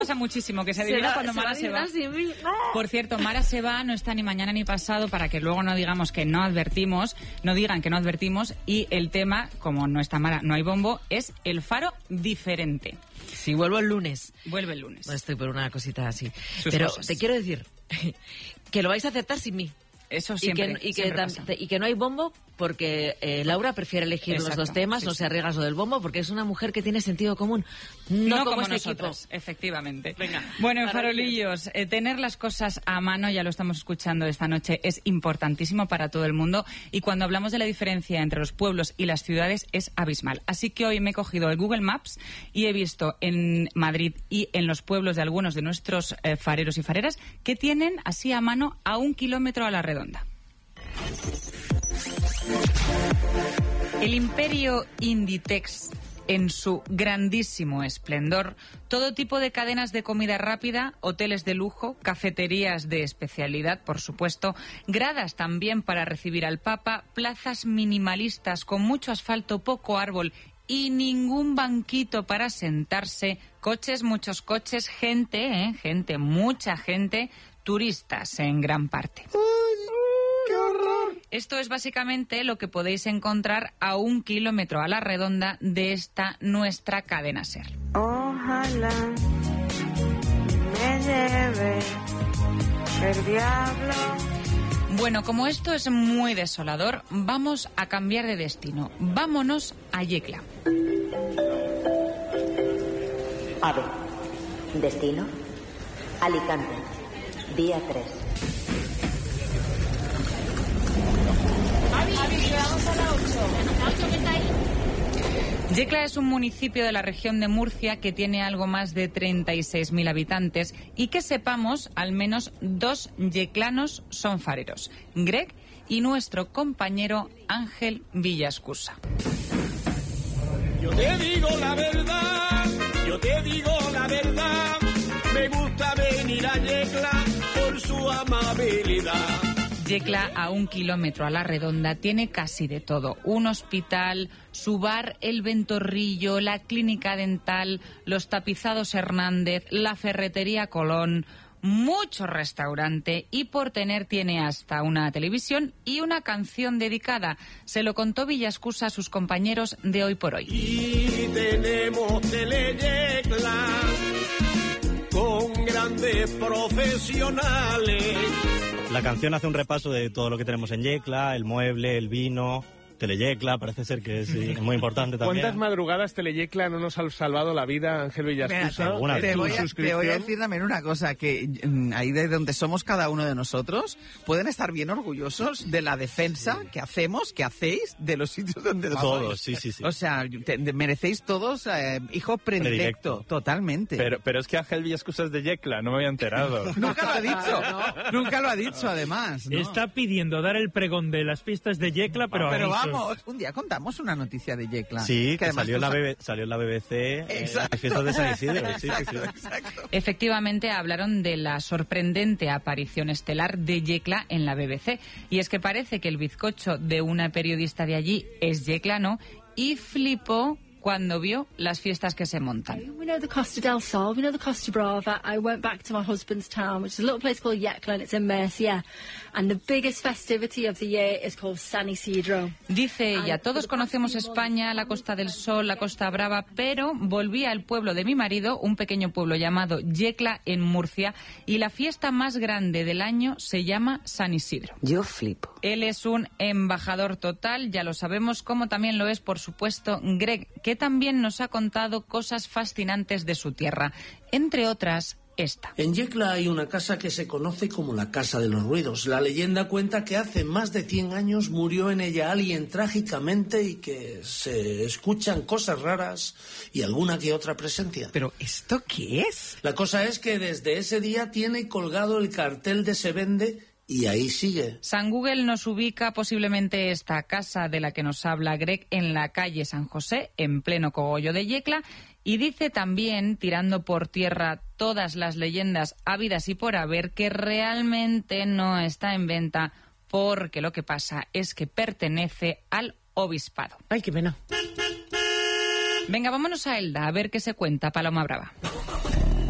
Pasa muchísimo, que se adivina cuando Mara se va. Por cierto, Mara se va, no está ni mañana ni pasado, para que luego no digamos que no advertimos, no digan que no advertimos, y el tema, como no está Mara, no hay bombo, es el faro diferente. Sí, vuelvo el lunes. Vuelve el lunes. No estoy por una cosita así. Sus Pero cosas. te quiero decir que lo vais a aceptar sin mí. Eso siempre, y que no hay bombo porque Laura prefiere elegir los dos temas, no se arriesga lo del bombo, porque es una mujer que tiene sentido común. No como este nosotros, equipo. Efectivamente. Venga. Bueno, en Farolillos, tener las cosas a mano, ya lo estamos escuchando esta noche, es importantísimo para todo el mundo, y cuando hablamos de la diferencia entre los pueblos y las ciudades es abismal. Así que hoy me he cogido el Google Maps y he visto en Madrid y en los pueblos de algunos de nuestros fareros y fareras que tienen así a mano a 1 kilómetro a la redonda. El imperio Inditex, en su grandísimo esplendor, todo tipo de cadenas de comida rápida, hoteles de lujo, cafeterías de especialidad, por supuesto, gradas también para recibir al Papa, plazas minimalistas con mucho asfalto, poco árbol y ningún banquito para sentarse, coches, muchos coches, gente, mucha gente, turistas en gran parte. ¡Qué horror! Esto es básicamente lo que podéis encontrar a 1 kilómetro a la redonda de esta nuestra cadena SER. Ojalá me lleve el diablo. Bueno, como esto es muy desolador, vamos a cambiar de destino. Vámonos a Yecla. AVE. Destino: Alicante. Día 3. Yecla es un municipio de la región de Murcia que tiene algo más de 36.000 habitantes y que sepamos, al menos 2 yeclanos son fareros, Greg y nuestro compañero Ángel Villascusa. Yo te digo la verdad, me gusta venir a Yecla por su amabilidad. Yecla, a 1 kilómetro a la redonda, tiene casi de todo. Un hospital, su bar El Ventorrillo, la clínica dental, los tapizados Hernández, la ferretería Colón, mucho restaurante y por tener tiene hasta una televisión y una canción dedicada. Se lo contó Villascusa a sus compañeros de Hoy por Hoy. Y tenemos Teleyecla con grandes profesionales. La canción hace un repaso de todo lo que tenemos en Yecla, el mueble, el vino, Teleyecla, parece ser que sí, es muy importante también. ¿Cuántas madrugadas Teleyecla no nos ha salvado la vida, Ángel Villascusa? Te voy a decir también una cosa, que ahí de donde somos cada uno de nosotros, pueden estar bien orgullosos de la defensa que hacéis de los sitios donde todos, sí. O sea, merecéis todos hijo predilecto, totalmente. Pero es que Ángel Villascusa es de Yecla, no me había enterado. Nunca lo ha dicho, nunca lo ha dicho además, ¿no? Está pidiendo dar el pregón de las fiestas de Yecla, pero vamos, un día contamos una noticia de Yecla. Sí, que salió en la BBC, las fiestas de San Isidro. Exacto. Efectivamente, hablaron de la sorprendente aparición estelar de Yecla en la BBC. Y es que parece que el bizcocho de una periodista de allí es yeclano y flipó cuando vio las fiestas que se montan. We know the Costa del Sol, we know the Costa Brava. I went back to my husband's town, which is a little place called Yecla, and it's in Murcia. And the biggest festivity of the year is called San Isidro. Dice ella, todos conocemos España, la Costa del Sol, la Costa Brava, pero volví al pueblo de mi marido, un pequeño pueblo llamado Yecla en Murcia, y la fiesta más grande del año se llama San Isidro. Yo flipo. Él es un embajador total, ya lo sabemos, como también lo es, por supuesto, Greg, que también nos ha contado cosas fascinantes de su tierra, entre otras esta. En Yecla hay una casa que se conoce como la Casa de los Ruidos. La leyenda cuenta que hace más de 100 años murió en ella alguien trágicamente y que se escuchan cosas raras y alguna que otra presencia. ¿Pero esto qué es? La cosa es que desde ese día tiene colgado el cartel de se vende y ahí sigue. San Google nos ubica posiblemente esta casa de la que nos habla Greg en la calle San José, en pleno cogollo de Yecla, y dice también, tirando por tierra todas las leyendas habidas y por haber, que realmente no está en venta porque lo que pasa es que pertenece al obispado. ¡Ay, qué pena! Venga, vámonos a Elda a ver qué se cuenta Paloma Brava.